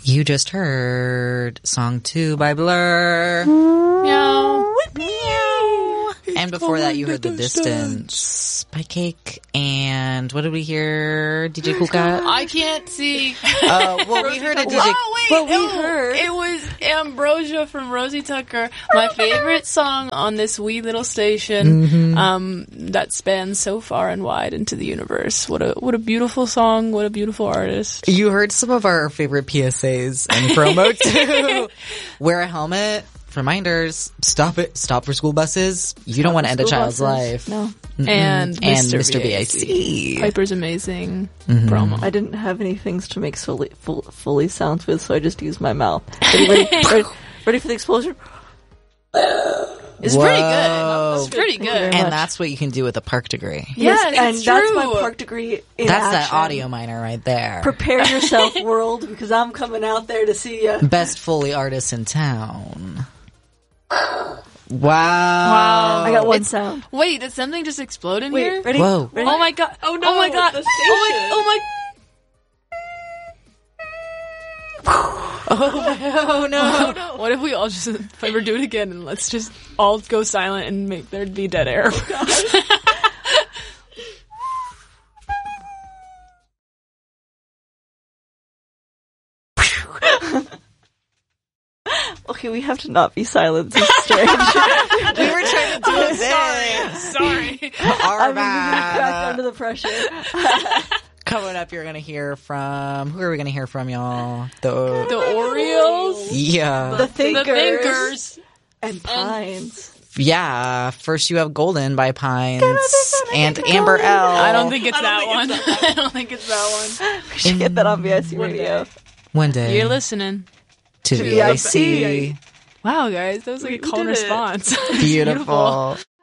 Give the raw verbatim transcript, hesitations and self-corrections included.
You just heard Song two by Blur. Meow. And before that, you heard The Distance by Cake. And what did we hear? D J Cool Cat? I can't see. Uh, well, we heard a D J... Oh, wait. Well, we no, heard- It was Ambrosia from Rosie Tucker. My favorite song on this wee little station Mm-hmm. um, that spans so far and wide into the universe. What a what a beautiful song. What a beautiful artist. You heard some of our favorite P S As and promo too. Wear a helmet. Reminders. Stop it. Stop for school buses. You don't want to end a School child's buses. life. No. Mm-mm. And and Mister Mister B B I I C. C. Piper's amazing Mm-hmm. promo. I didn't have any things to make fully, full, fully sounds with, so I just used my mouth. Ready, ready, ready, ready for the explosion? It's Whoa. pretty good. It's pretty Thank you very good. much. And that's what you can do with a park degree. Yes, and it's that's true. my park degree in That's that action. audio minor right there. Prepare yourself, world, because I'm coming out there to see you. Best Foley artist in town. Wow. Wow. I got one sound. Wait, did something just explode in Wait, here? ready? Whoa. Ready? Oh my god. Oh no, Oh my god. the Oh my. Oh my. Oh no. What if we all just, if I ever do it again, and let's just all go silent and make there be dead air? Okay, we have to not be silent. This is strange. We were trying to do a bit. Sorry. All I'm gonna crack right. under the pressure. Coming up, you're going to hear from... Who are we going to hear from, y'all? The... The Orioles. Yeah. The The thinkers, Thinkers. and Pines. Yeah. First you have Golden by Pines and Amber L. I don't think it's I that don't one. think it's I don't think it's that We should get that on V I C One radio. day. One one. day. You're listening. to To V I V I C. C. Wow, guys, that was like We- a we call and did it. response. Beautiful.